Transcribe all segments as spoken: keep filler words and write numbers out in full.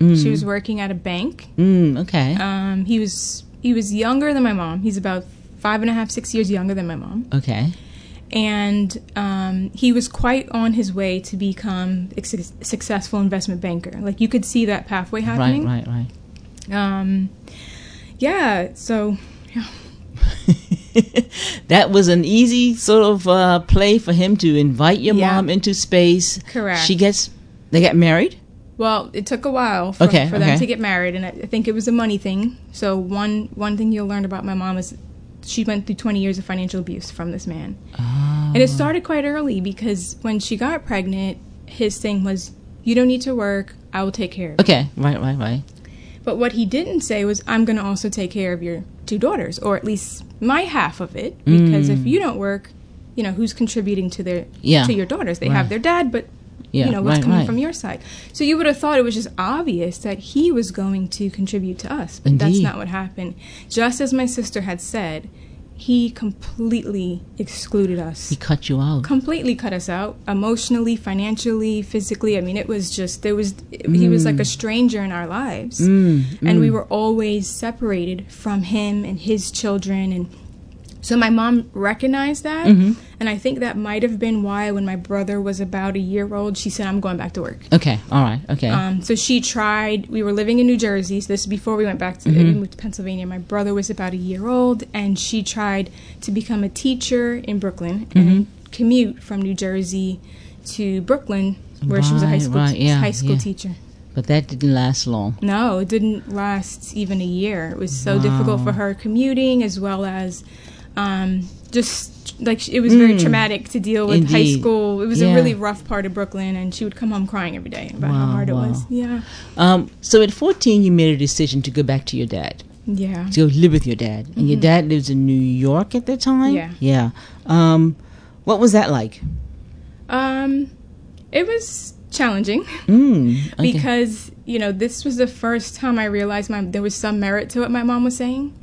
Mm. She was working at a bank. Mm, okay. Um, he was he was younger than my mom. He's about five and a half, six years younger than my mom. Okay. And um, he was quite on his way to become a su- successful investment banker. Like, you could see that pathway happening. Right, right, right. Um, yeah, so, yeah. That was an easy sort of uh, play for him to invite your Yeah. mom into space. Correct. She gets, they get married? Well, it took a while for, Okay, for them okay. to get married, and I I think it was a money thing. So one one thing you'll learn about my mom is she went through twenty years of financial abuse from this man. Oh. And it started quite early because when she got pregnant, his thing was, you don't need to work, I will take care of you. Okay, right, right, right. But what he didn't say was, I'm going to also take care of your two daughters, or at least my half of it, because Mm. if you don't work, you know, who's contributing to their Yeah. to your daughters? They Right. have their dad, but Yeah, you know, what's right, coming right. from your side. So you would have thought it was just obvious that he was going to contribute to us, but that's Indeed. not what happened. Just as my sister had said, he completely excluded us. He cut you out. Completely cut us out, emotionally, financially, physically. I mean, it was just, there was, he was like a stranger in our lives. Mm, And mm. we were always separated from him and his children. And so my mom recognized that. Mm-hmm. And I think that might have been why when my brother was about a year old, she said, I'm going back to work. Okay, all right, okay. Um, so she tried, we were living in New Jersey, so this is before we went back to, Mm-hmm. we moved to Pennsylvania. My brother was about a year old, and she tried to become a teacher in Brooklyn and Mm-hmm. commute from New Jersey to Brooklyn, where she was a high Right, school, right, yeah, high school yeah. teacher. But that didn't last long. No, it didn't last even a year. It was so Wow. difficult for her commuting, as well as um, just like it was very Mm. traumatic to deal with high Indeed. school. It was Yeah. a really rough part of Brooklyn, and she would come home crying every day about how Wow, hard it wow. was. Yeah, Um, so at fourteen, you made a decision to go back to your dad, yeah. to go live with your dad. And your dad lives in New York at the time? Yeah. Yeah. Um, what was that like? Um, it was challenging Mm, okay. because you know this was the first time I realized my there was some merit to what my mom was saying.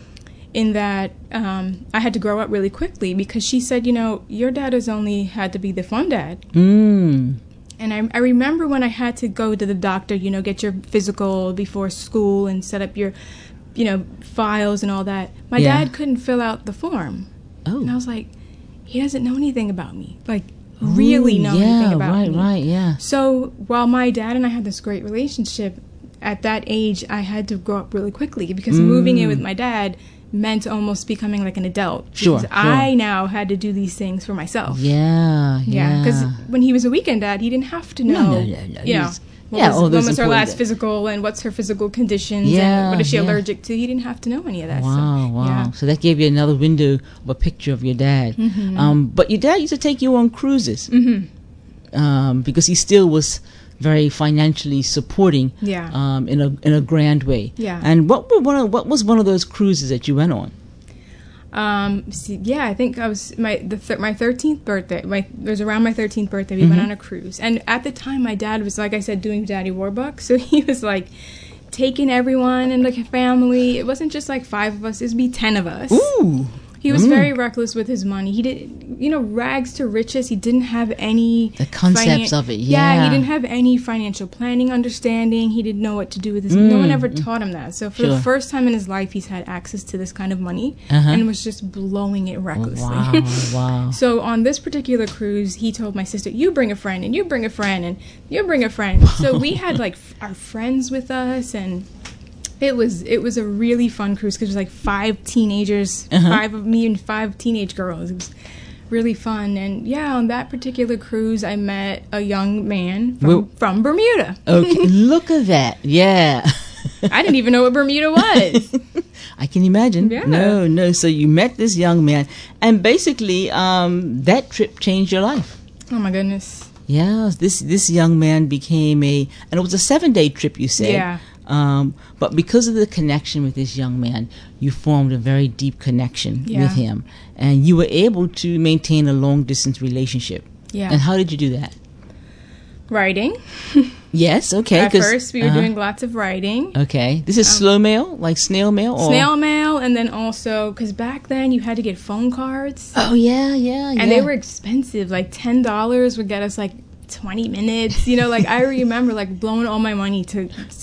In that um, I had to grow up really quickly because she said, you know, your dad has only had to be the fun dad. Mm. And I, I remember when I had to go to the doctor, you know, get your physical before school and set up your, you know, files and all that. My Yeah. dad couldn't fill out the form. Oh. And I was like, he doesn't know anything about me. Like, really Ooh, know yeah, anything about right, me. right, yeah. So while my dad and I had this great relationship, at that age, I had to grow up really quickly because Mm. moving in with my dad meant almost becoming like an adult. Sure, Because sure. I now had to do these things for myself. Yeah, Yeah, yeah. because when he was a weekend dad, he didn't have to know. No, no, no, no. You know, He's- what yeah, was, all when those was her important- last physical, and what's her physical conditions, Yeah, and what is she yeah. allergic to? He didn't have to know any of that. Wow, so, wow. Yeah. So that gave you another window of a picture of your dad. Mhm. Um, but your dad used to take you on cruises hmm um, because he still was very financially supporting Yeah. um, in a in a grand way. Yeah. And what were one of, what was one of those cruises that you went on? Um, see, yeah, I think I was my the th- my thirteenth birthday. My it was around my thirteenth birthday. We went Mhm. on a cruise, and at the time, my dad was, like I said, doing Daddy Warbucks. So he was like taking everyone in like a family. It wasn't just like five of us; it'd be ten of us. Ooh. He was Mm. very reckless with his money. He did, you know, rags to riches. He didn't have any The concepts of it, yeah. he didn't have any financial planning understanding. He didn't know what to do with his. No one Mm. ever taught him that. So for Sure. the first time in his life, he's had access to this kind of money Uh-huh. and was just blowing it recklessly. Wow, wow. So on this particular cruise, he told my sister, "You bring a friend, and you bring a friend, and you bring a friend." So we had like f- our friends with us, and it was it was a really fun cruise because it was like five teenagers, Uh-huh. five of me and five teenage girls. It was really fun, and yeah, on that particular cruise, I met a young man from, Well- from Bermuda. Okay, look at that. Yeah. I didn't even know what Bermuda was. I can imagine. Yeah. No, no. So you met this young man, and basically, um, that trip changed your life. Oh my goodness. Yeah, this this young man became a, and it was a seven day trip. You said. Yeah. Um, but because of the connection with this young man, you formed a very deep connection Yeah. with him, and you were able to maintain a long distance relationship. Yeah. And how did you do that? Writing. Yes. Okay. At 'cause- first, we were uh-huh. doing lots of writing. Okay. This is slow mail, like snail mail, or Snail mail, and then also, because back then you had to get phone cards. Oh yeah, yeah, yeah. And they were expensive. Like ten dollars would get us like twenty minutes. You know, like I remember like blowing all my money to